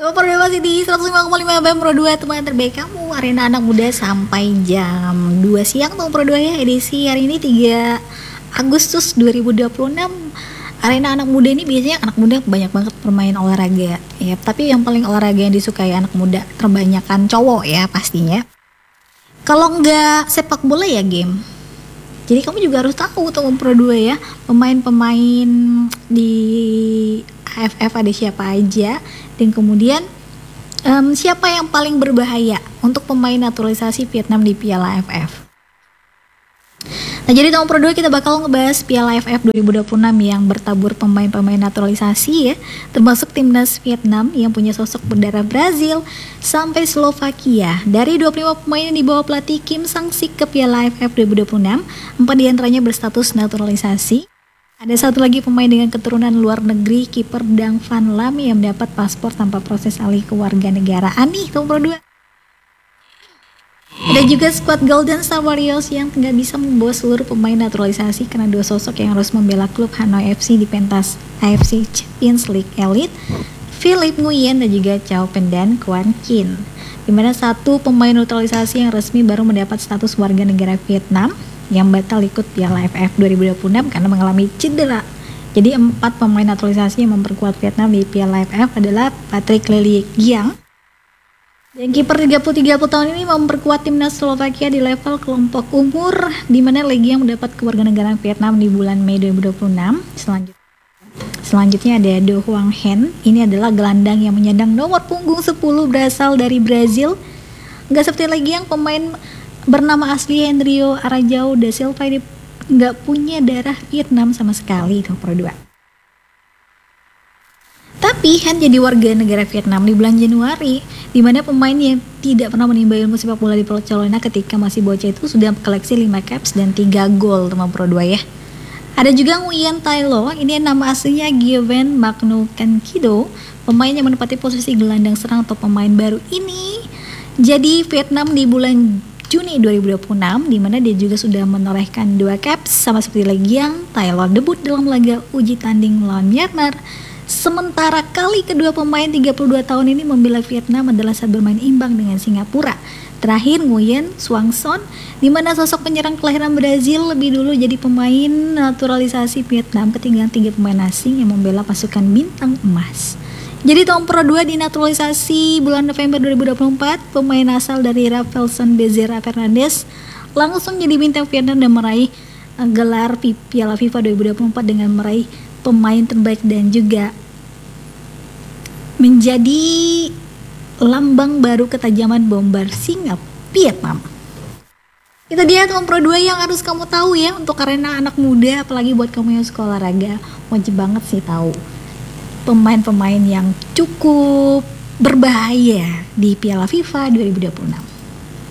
Pro 2 masih di 105,5 FM Pro 2, teman terbaik kamu, Arena Anak Muda sampai jam 2 siang tuh Pro 2 ya. Edisi hari ini 3 Agustus 2026. Arena Anak Muda ini biasanya anak muda banyak banget bermain olahraga ya, tapi yang paling olahraga yang disukai anak muda terbanyakan cowok ya pastinya. Kalau nggak sepak bola ya game. Jadi kamu juga harus tahu tuh Pro 2 ya, pemain-pemain di AFF ada siapa aja, dan kemudian siapa yang paling berbahaya untuk pemain naturalisasi Vietnam di Piala AFF. Nah, jadi tahun Pro 2 kita bakal ngebahas Piala AFF 2026 yang bertabur pemain-pemain naturalisasi ya, termasuk timnas Vietnam yang punya sosok berdarah Brazil sampai Slovakia. Dari 25 pemain yang dibawa pelatih Kim Sang-sik ke Piala AFF 2026, 4 diantaranya berstatus naturalisasi. Ada satu lagi pemain dengan keturunan luar negeri, kiper Dang Van Lam yang mendapat paspor tanpa proses alih kewarganegaraan nih tahun Pro 2. Ada juga skuad Golden Star Warriors yang nggak bisa membawa seluruh pemain naturalisasi karena 2 sosok yang harus membela klub Hanoi FC di pentas AFC Champions League Elite, Philip Nguyen dan juga Chow Pendan Quan Kin. Dimana 1 pemain naturalisasi yang resmi baru mendapat status warga negara Vietnam yang batal ikut Piala AFF 2026 karena mengalami cedera. Jadi 4 pemain naturalisasi yang memperkuat Vietnam di Piala AFF adalah Patrick Lely Giang, dan kiper 30 tahun ini memperkuat timnas Slovakia di level kelompok umur, di mana Lely Giang mendapat kewarganegaraan Vietnam di bulan Mei 2026. Selanjutnya ada Do Hwang Hen. Ini adalah gelandang yang menyandang nomor punggung 10 berasal dari Brazil. Nggak seperti Lely Giang, pemain bernama asli Henrio Arajau da Silva ini nggak punya darah Vietnam sama sekali itu Pro 2. Tapi Han jadi warga negara Vietnam di bulan Januari, di mana pemain yang tidak pernah menimba ilmu sepak bola di Barcelona ketika masih bocah itu sudah koleksi 5 caps dan 3 gol teman Pro 2 ya. Ada juga Nguyen Tai Lo, ini nama aslinya Giovan Magno Canquido, pemain yang menempati posisi gelandang serang atau pemain baru ini. Jadi Vietnam di bulan Juni 2026, di mana dia juga sudah menorehkan 2 caps sama seperti Lely Giang. Taylor debut dalam laga uji tanding melawan Myanmar. Sementara kali kedua pemain 32 tahun ini membela Vietnam adalah saat bermain imbang dengan Singapura. Terakhir Nguyen Xuan Son, di mana sosok penyerang kelahiran Brazil lebih dulu jadi pemain naturalisasi Vietnam ketinggalan 3 pemain asing yang membela pasukan bintang emas. Jadi tahun Pro 2 dinaturalisasi bulan November 2024, pemain asal dari Rafelson Bezerra Fernandes langsung jadi bintang Vietnam dan meraih gelar Piala FIFA 2024 dengan meraih pemain terbaik dan juga menjadi lambang baru ketajaman bomber singa Vietnam. Itu dia tahun Pro 2 yang harus kamu tahu ya untuk arena anak muda, apalagi buat kamu yang sekolah olahraga, wajib banget sih tahu pemain-pemain yang cukup berbahaya di Piala FIFA 2026.